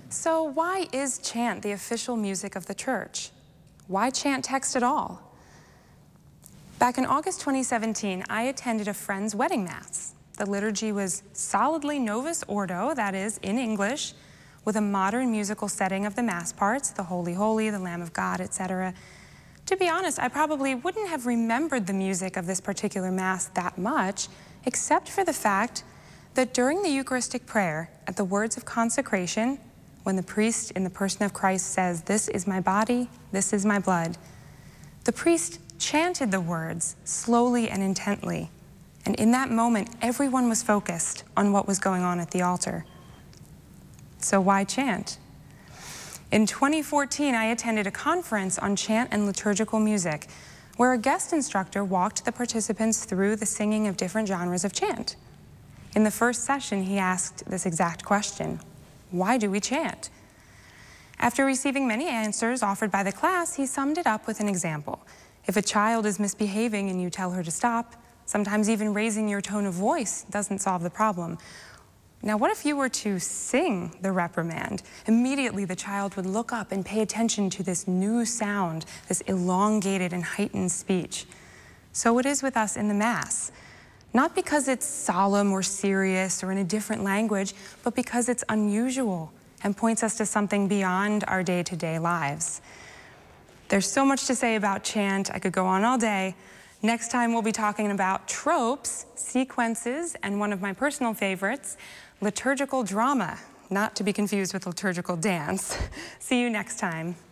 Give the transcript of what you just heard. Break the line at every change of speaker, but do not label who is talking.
So why is chant the official music of the church? Why chant text at all? Back in August 2017, I attended a friend's wedding mass. The liturgy was solidly Novus Ordo, that is, in English, with a modern musical setting of the mass parts, the Holy Holy, the Lamb of God, etc. To be honest, I probably wouldn't have remembered the music of this particular mass that much, except for the fact that during the Eucharistic prayer, at the words of consecration, when the priest in the person of Christ says, "This is my body, this is my blood," the priest chanted the words slowly and intently. And in that moment, everyone was focused on what was going on at the altar. So why chant? In 2014, I attended a conference on chant and liturgical music, where a guest instructor walked the participants through the singing of different genres of chant. In the first session, he asked this exact question: why do we chant? After receiving many answers offered by the class, he summed it up with an example. If a child is misbehaving and you tell her to stop, sometimes even raising your tone of voice doesn't solve the problem. Now, what if you were to sing the reprimand? Immediately, the child would look up and pay attention to this new sound, this elongated and heightened speech. So it is with us in the Mass. Not because it's solemn or serious or in a different language, but because it's unusual and points us to something beyond our day-to-day lives. There's so much to say about chant. I could go on all day. Next time we'll be talking about tropes, sequences, and one of my personal favorites, liturgical drama, not to be confused with liturgical dance. See you next time.